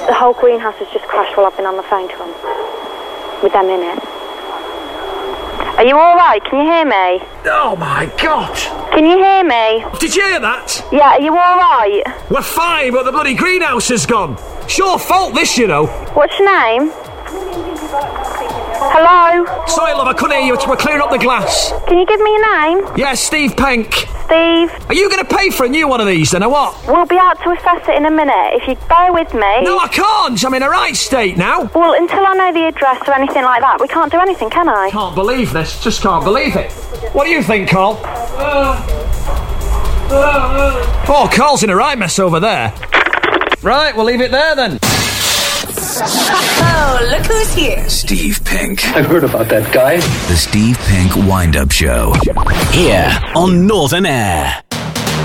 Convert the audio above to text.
The whole greenhouse has just crashed while I've been on the phone to them. With them in it. Are you alright? Can you hear me? Oh my God! Can you hear me? Did you hear that? Yeah, are you alright? We're fine, but the bloody greenhouse is gone. It's your fault, this, you know. What's your name? Hello? Sorry, love, I couldn't hear you. We're clearing up the glass. Can you give me your name? Yeah, Steve Penk. Steve? Are you going to pay for a new one of these, then, or what? We'll be out to assess it in a minute. If you bear with me... No, I can't. I'm in a right state now. Well, until I know the address or anything like that, we can't do anything, can I? Can't believe this. Just can't believe it. What do you think, Carl? Oh, Carl's in a right mess over there. Right, we'll leave it there, then. Oh, look who's here. Steve Pink. I've heard about that guy. The Steve Pink Wind-Up Show. Here on Northern Air.